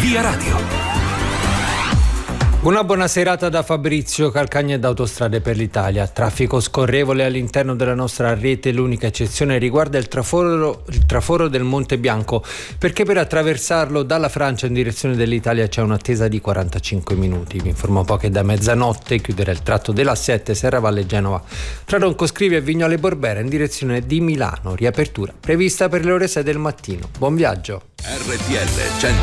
Via Radio. Una buona serata da Fabrizio Calcagna ed Autostrade per l'Italia. Traffico scorrevole all'interno della nostra rete, l'unica eccezione riguarda il traforo del Monte Bianco, perché per attraversarlo dalla Francia in direzione dell'Italia c'è un'attesa di 45 minuti. Vi informo poi che da mezzanotte chiuderà il tratto della 7 Serravalle Genova tra Roncoscrivia e Vignole Borbera in direzione di Milano. Riapertura prevista per le ore 6 del mattino. Buon viaggio. RTL